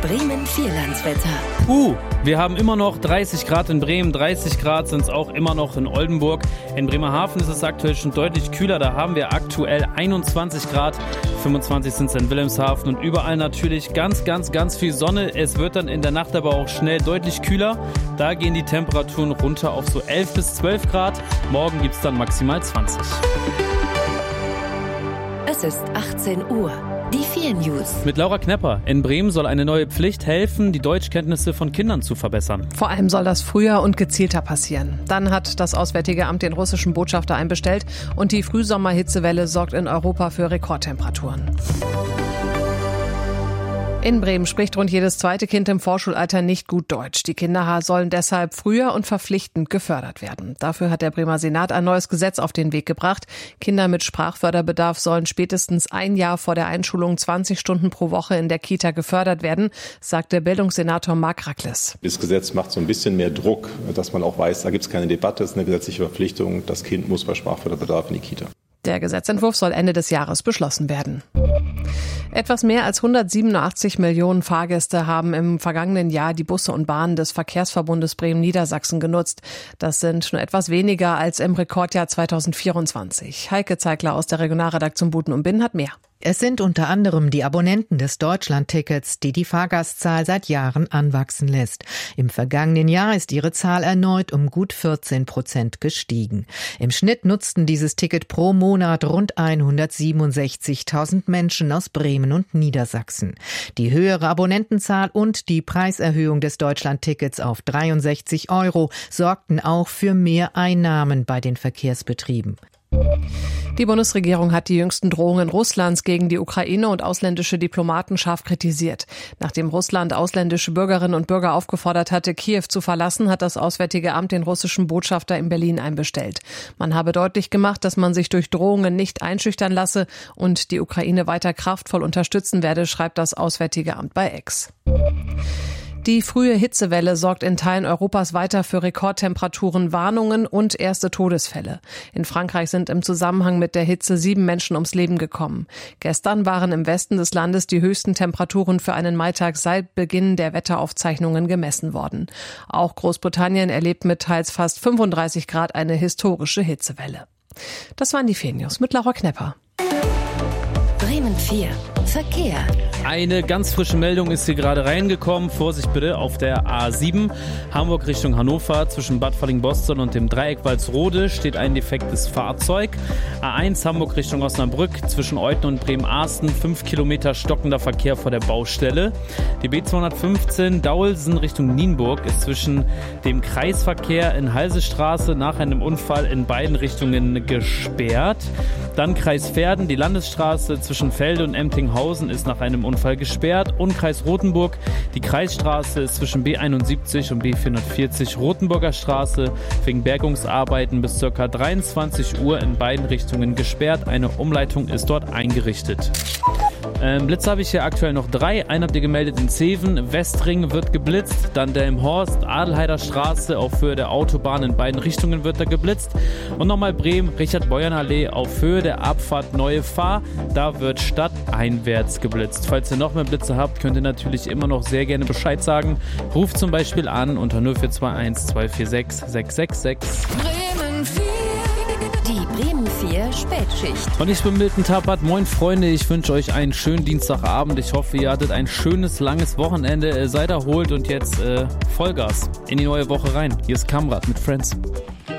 Bremen Vierlandswetter. Wir haben immer noch 30 Grad in Bremen, 30 Grad sind es auch immer noch in Oldenburg. In Bremerhaven ist es aktuell schon deutlich kühler, da haben wir aktuell 21 Grad, 25 sind es in Wilhelmshaven und überall natürlich ganz viel Sonne. Es wird dann in der Nacht aber auch schnell deutlich kühler, da gehen die Temperaturen runter auf so 11 bis 12 Grad. Morgen gibt es dann maximal 20. Es ist 18 Uhr. Die 4 News. Mit Laura Knepper. In Bremen soll eine neue Pflicht helfen, die Deutschkenntnisse von Kindern zu verbessern. Vor allem soll das früher und gezielter passieren. Dann hat das Auswärtige Amt den russischen Botschafter einbestellt und die Frühsommerhitzewelle sorgt in Europa für Rekordtemperaturen. In Bremen spricht rund jedes zweite Kind im Vorschulalter nicht gut Deutsch. Die Kinder sollen deshalb früher und verpflichtend gefördert werden. Dafür hat der Bremer Senat ein neues Gesetz auf den Weg gebracht. Kinder mit Sprachförderbedarf sollen spätestens ein Jahr vor der Einschulung 20 Stunden pro Woche in der Kita gefördert werden, sagte Bildungssenator Marc Rackles. Das Gesetz macht so ein bisschen mehr Druck, dass man auch weiß, da gibt es keine Debatte, es ist eine gesetzliche Verpflichtung. Das Kind muss bei Sprachförderbedarf in die Kita. Der Gesetzentwurf soll Ende des Jahres beschlossen werden. Etwas mehr als 187 Millionen Fahrgäste haben im vergangenen Jahr die Busse und Bahnen des Verkehrsverbundes Bremen-Niedersachsen genutzt. Das sind nur etwas weniger als im Rekordjahr 2024. Heike Zeigler aus der Regionalredaktion Buten und Binnen hat mehr. Es sind unter anderem die Abonnenten des Deutschlandtickets, die Fahrgastzahl seit Jahren anwachsen lässt. Im vergangenen Jahr ist ihre Zahl erneut um gut 14% gestiegen. Im Schnitt nutzten dieses Ticket pro Monat rund 167.000 Menschen aus Bremen und Niedersachsen. Die höhere Abonnentenzahl und die Preiserhöhung des Deutschlandtickets auf 63 € sorgten auch für mehr Einnahmen bei den Verkehrsbetrieben. Die Bundesregierung hat die jüngsten Drohungen Russlands gegen die Ukraine und ausländische Diplomaten scharf kritisiert. Nachdem Russland ausländische Bürgerinnen und Bürger aufgefordert hatte, Kiew zu verlassen, hat das Auswärtige Amt den russischen Botschafter in Berlin einbestellt. Man habe deutlich gemacht, dass man sich durch Drohungen nicht einschüchtern lasse und die Ukraine weiter kraftvoll unterstützen werde, schreibt das Auswärtige Amt bei X. Die frühe Hitzewelle sorgt in Teilen Europas weiter für Rekordtemperaturen, Warnungen und erste Todesfälle. In Frankreich sind im Zusammenhang mit der Hitze 7 Menschen ums Leben gekommen. Gestern waren im Westen des Landes die höchsten Temperaturen für einen Maitag seit Beginn der Wetteraufzeichnungen gemessen worden. Auch Großbritannien erlebt mit teils fast 35 Grad eine historische Hitzewelle. Das waren die 4 News mit Laura Knepper. Bremen 4. Verkehr. Eine ganz frische Meldung ist hier gerade reingekommen. Vorsicht bitte auf der A7 Hamburg Richtung Hannover zwischen Bad Falling-Boston und dem Dreieck Walsrode steht ein defektes Fahrzeug. A1 Hamburg Richtung Osnabrück zwischen Euthen und Bremen-Arsten 5 Kilometer stockender Verkehr vor der Baustelle. Die B215 Daulsen Richtung Nienburg ist zwischen dem Kreisverkehr in Halsestraße nach einem Unfall in beiden Richtungen gesperrt. Dann Kreis Verden, die Landesstraße zwischen Felde und Emtinghausen ist nach einem Unfall gesperrt und Kreis Rothenburg. Die Kreisstraße ist zwischen B71 und B440 Rothenburger Straße wegen Bergungsarbeiten bis ca. 23 Uhr in beiden Richtungen gesperrt. Eine Umleitung ist dort eingerichtet. Blitze habe ich hier aktuell noch 3. Einen habt ihr gemeldet in Zeven. Westring wird geblitzt. Dann Delmhorst, Adelheider Straße auf Höhe der Autobahn in beiden Richtungen wird da geblitzt. Und nochmal Bremen, Richard-Beuern-Allee auf Höhe der Abfahrt Neue Fahr. Da wird stadteinwärts geblitzt. Falls ihr noch mehr Blitze habt, könnt ihr natürlich immer noch sehr gerne Bescheid sagen. Ruft zum Beispiel an unter 0421 246 666. Bremen 4. Die Bremen 4 Spätschicht. Und ich bin Milton Tappert. Moin Freunde, ich wünsche euch einen schönen Dienstagabend. Ich hoffe, ihr hattet ein schönes, langes Wochenende. Seid erholt und jetzt Vollgas in die neue Woche rein. Hier ist Kamrat mit Friends.